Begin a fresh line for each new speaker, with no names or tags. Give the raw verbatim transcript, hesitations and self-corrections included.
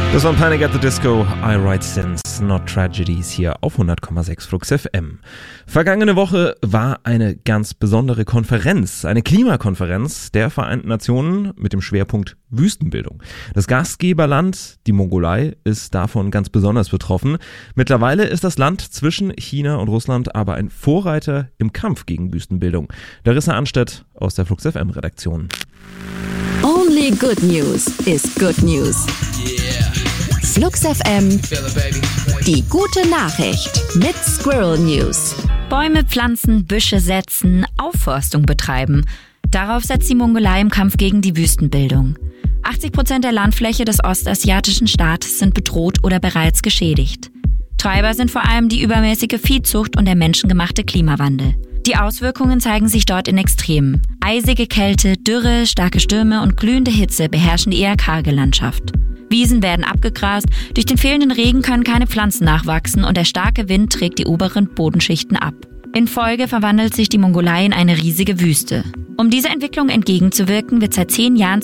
Das war Panic at the Disco, I Write Sins, Not Tragedies, hier auf hundert Komma sechs Flux F M. Vergangene Woche war eine ganz besondere Konferenz, eine Klimakonferenz der Vereinten Nationen mit dem Schwerpunkt Wüstenbildung. Das Gastgeberland, die Mongolei, ist davon ganz besonders betroffen. Mittlerweile ist das Land zwischen China und Russland aber ein Vorreiter im Kampf gegen Wüstenbildung. Larissa Anstedt aus der Flux F M Redaktion.
Only good news is good news.
Yeah.
Flux F M, die gute Nachricht mit Squirrel News.
Bäume pflanzen, Büsche setzen, Aufforstung betreiben. Darauf setzt die Mongolei im Kampf gegen die Wüstenbildung. achtzig Prozent der Landfläche des ostasiatischen Staates sind bedroht oder bereits geschädigt. Treiber sind vor allem die übermäßige Viehzucht und der menschengemachte Klimawandel. Die Auswirkungen zeigen sich dort in Extremen. Eisige Kälte, Dürre, starke Stürme und glühende Hitze beherrschen die eher karge Landschaft. Wiesen werden abgegrast, durch den fehlenden Regen können keine Pflanzen nachwachsen und der starke Wind trägt die oberen Bodenschichten ab. In Folge verwandelt sich die Mongolei in eine riesige Wüste. Um dieser Entwicklung entgegenzuwirken, wird seit zehn Jahren